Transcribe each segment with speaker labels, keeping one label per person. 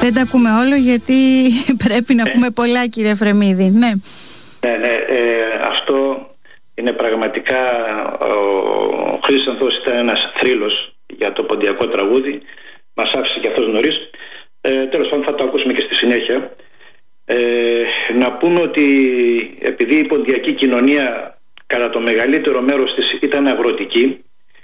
Speaker 1: Δεν τα ακούμε όλο γιατί πρέπει να πούμε πολλά, κύριε Εφρεμίδη. Ναι.
Speaker 2: Αυτό είναι πραγματικά, ο Χρύσανθος ήταν ένας θρύλος για το ποντιακό τραγούδι. Μας άφησε και αυτός νωρίς. Τέλος πάντων θα το ακούσουμε και στη συνέχεια. Να πούμε ότι επειδή η ποντιακή κοινωνία κατά το μεγαλύτερο μέρος της ήταν αγροτική,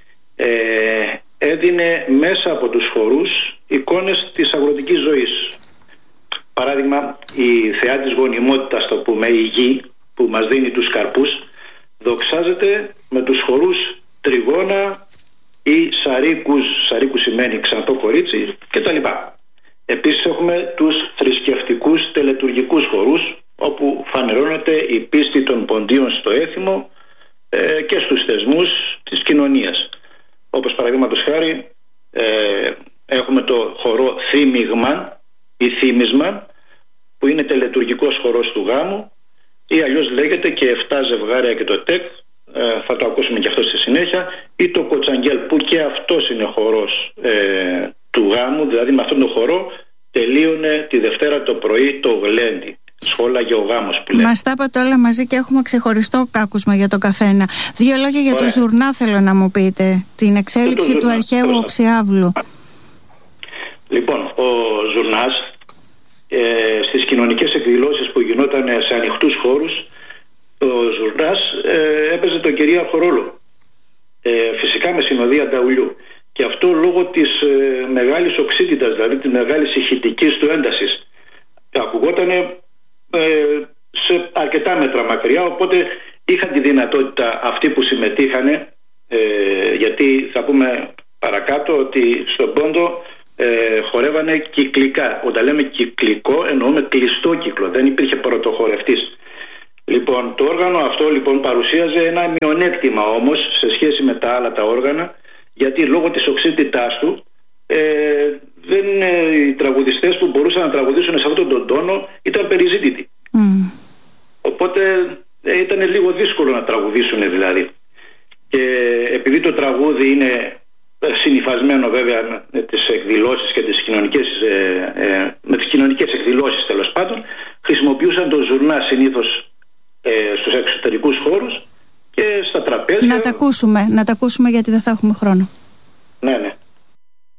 Speaker 2: έδινε μέσα από τους χορούς εικόνες της αγροτικής ζωής. Παράδειγμα, η θεά της γονιμότητας, το πούμε, η γη που μας δίνει τους καρπούς, δοξάζεται με τους χορούς τριγώνα ή σαρίκους σημαίνει ξανθό κορίτσι κτλ. Επίσης έχουμε τους θρησκευτικούς τελετουργικούς χορούς, όπου φανερώνεται η πίστη των ποντίων στο έθιμο και στους θεσμούς της κοινωνίας. Όπως παραδείγματος χάρη έχουμε το χορό θύμιγμα ή θύμισμα, που είναι τελετουργικός χορός του γάμου, ή αλλιώς λέγεται και 7 ζευγάρια και το τεκ, θα το ακούσουμε και αυτό στη συνέχεια, ή το κοτσαγγέλ, που και αυτός είναι χορός του γάμου, δηλαδή με αυτόν τον χορό τελείωνε τη Δευτέρα το πρωί το γλέντι. Σχόλαγε ο γάμος που λέμε.
Speaker 1: Μας τα είπατε όλα μαζί και έχουμε ξεχωριστό κάκουσμα για το καθένα. 2 λόγια για το ζουρνά θέλω να μου πείτε. Την εξέλιξη του αρχαίου οξιάβλου.
Speaker 2: Λοιπόν, ο ζουρνάς στις κοινωνικές εκδηλώσεις που γινόταν σε ανοιχτούς χώρους, ο ζουρνάς έπαιζε τον κυρίαρχο ρόλο. Φυσικά με συνοδεία ανταουλιού. Και αυτό λόγω της μεγάλης οξύτητας, δηλαδή της μεγάλης ηχητικής του έντασης. Ακουγότανε σε αρκετά μέτρα μακριά, οπότε είχαν τη δυνατότητα αυτοί που συμμετείχανε, γιατί θα πούμε παρακάτω ότι στον Πόντο χορεύανε κυκλικά. Όταν λέμε κυκλικό εννοούμε κλειστό κύκλο, δεν υπήρχε πρωτοχορευτής. Λοιπόν, το όργανο αυτό λοιπόν παρουσίαζε ένα μειονέκτημα όμως σε σχέση με τα άλλα τα όργανα, γιατί λόγω της οξύτητάς του οι τραγουδιστές που μπορούσαν να τραγουδήσουν σε αυτόν τον τόνο ήταν περιζήτητοι. Οπότε ήταν λίγο δύσκολο να τραγουδήσουν δηλαδή. Και επειδή το τραγούδι είναι συνυφασμένο βέβαια με τις εκδηλώσεις και τις κοινωνικές, με τις κοινωνικές εκδηλώσεις τέλος πάντων, χρησιμοποιούσαν το ζουρνά συνήθως στους εξωτερικούς χώρους και στα τραπέζια.
Speaker 1: Να τα ακούσουμε γιατί δεν θα έχουμε χρόνο.
Speaker 2: Ναι.